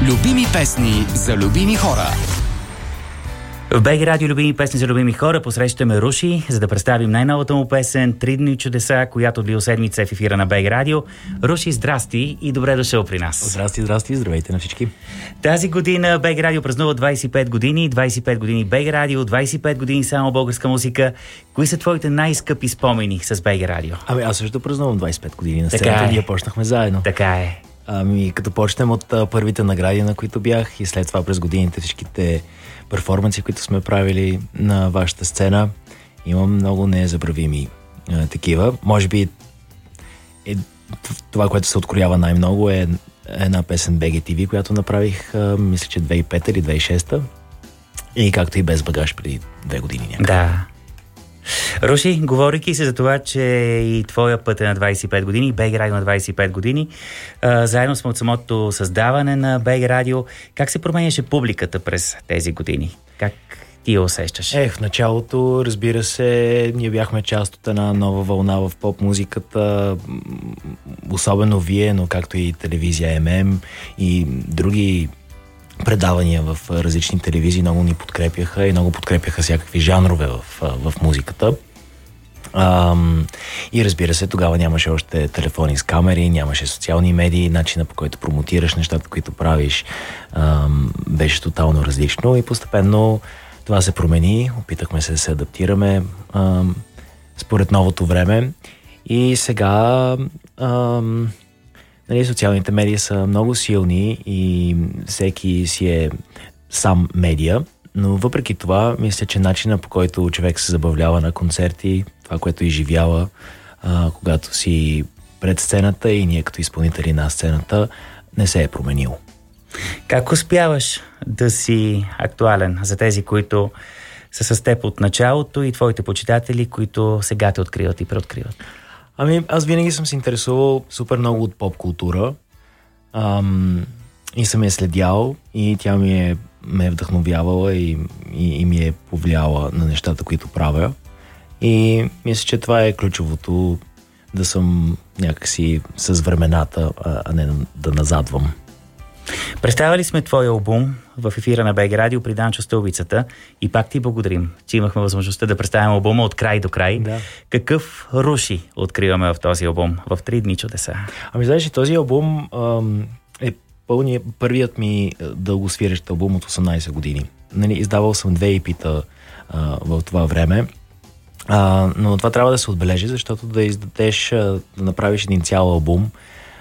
Любими песни за любими хора. В БГ Радио любими песни за любими хора посрещаме Руши, за да представим най-новата му песен "Три дни чудеса", която от седмица е в ефира на БГ Радио. Руши, здрасти и добре дошъл при нас. Здрасти, здравейте на всички. Тази година БГ Радио празнува 25 години, 25 години БГ Радио, 25 години само българска музика. Кои са твоите най-скъпи спомени с БГ Радио? Аз също празнувам 25 години на сцената, ние почнахме заедно. Така е. Като почнем от първите награди, на които бях, и след това през годините всичките перформанси, които сме правили на вашата сцена, имам много незабравими такива. Може би това, което се откроява най-много, е една песен BGTV, която направих, мисля, че 2005 или 2006, и както и Без багаж преди 2 години някак. Да. Руши, говорейки се за това, че и твоя път е на 25 години, БГ Радио на 25 години, заедно сме от самото създаване на БГ Радио. Как се променяше публиката през тези години? Как ти я усещаш? В началото, разбира се, ние бяхме част от една нова вълна в поп-музиката, особено вие, но както и телевизия ММ и други предавания в различни телевизии много ни подкрепяха и много подкрепяха всякакви жанрове в музиката. И разбира се, тогава нямаше още телефони с камери, нямаше социални медии, начина по който промотираш нещата, които правиш, беше тотално различно и постепенно това се промени, опитахме се да се адаптираме според новото време и сега социалните медии са много силни и всеки си е сам медия, но въпреки това мисля, че начина, по който човек се забавлява на концерти, това, което изживява, когато си пред сцената и ние като изпълнители на сцената, не се е променило. Как успяваш да си актуален за тези, които са с теб от началото, и твоите почитатели, които сега те откриват и преоткриват? Аз винаги съм се интересувал супер много от поп-култура и съм я следял и тя ме е вдъхновявала и ми е повлияла на нещата, които правя. И мисля, че това е ключовото, да съм някакси с времената, а не да назадвам. Представили сме твой албум в ефира на БГ Радио при Данчо Стълбицата и пак ти благодарим, че имахме възможността да представим албума от край до край. Да. Какъв Руши откриваме в този албум, в "Три дни чудеса"? Знаеш, този албум е първият ми дългосвирещ албум от 18 години. Издавал съм 2 EP-та в това време, но това трябва да се отбележи, защото да издадеш, да направиш един цял албум